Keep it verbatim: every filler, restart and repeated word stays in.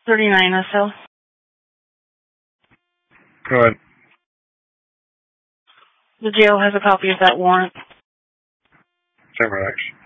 thirty-nine S L. Go ahead. The jail has a copy of that warrant. Same reaction.